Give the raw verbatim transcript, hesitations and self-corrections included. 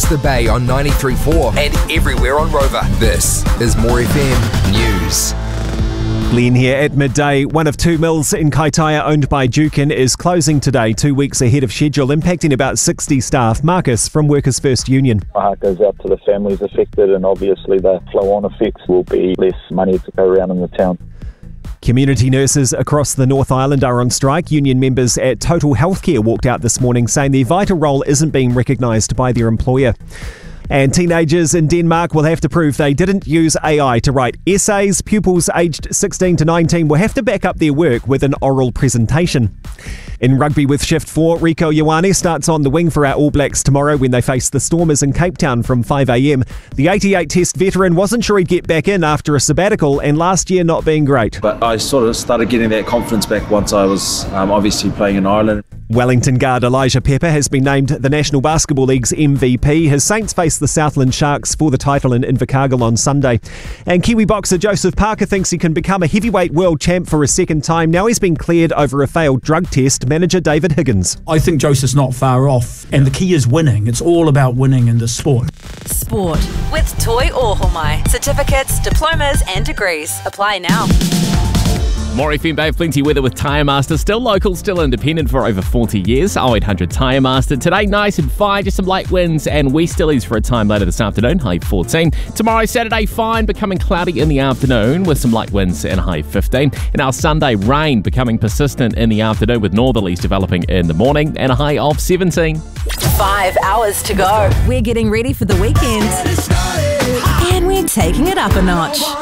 the Bay on ninety-three point four and everywhere on Rover. This is More F M News. Glenn here at midday. One of two mills in Kaitaia owned by Jukin is closing today, two weeks ahead of schedule, impacting about sixty staff. Marcus from Workers First Union. My heart goes out to the families affected, and obviously the flow-on effects will be less money to go around in the town. Community nurses across the North Island are on strike. Union members at Total Healthcare walked out this morning saying their vital role isn't being recognised by their employer. And teenagers in Denmark will have to prove they didn't use A I to write essays. Pupils aged sixteen to nineteen will have to back up their work with an oral presentation. In rugby with Shift four, Rieko Ioane starts on the wing for our All Blacks tomorrow when they face the Stormers in Cape Town from five a m. The eighty-eight Test veteran wasn't sure he'd get back in after a sabbatical and last year not being great. But I sort of started getting that confidence back once I was um, obviously playing in Ireland. Wellington guard Elijah Pepper has been named the National Basketball League's M V P. His Saints face the Southland Sharks for the title in Invercargill on Sunday. And Kiwi boxer Joseph Parker thinks he can become a heavyweight world champ for a second time. Now he's been cleared over a failed drug test. Manager David Higgins. I think Joseph's not far off, and the key is winning. It's all about winning in the sport. Sport with Toi Ohomai. Certificates, diplomas and degrees. Apply now. More F M Bay, plenty weather with Tyre Master. Still local, still independent for over forty years. oh eight hundred Tyre Master. Today, nice and fine. Just some light winds and westerlies for a time later this afternoon. High fourteen. Tomorrow, Saturday, fine. Becoming cloudy in the afternoon with some light winds and a high fifteen. And our Sunday, rain becoming persistent in the afternoon with northerlies developing in the morning and a high of seventeen. Five hours to go. We're getting ready for the weekend. And we're taking it up a notch.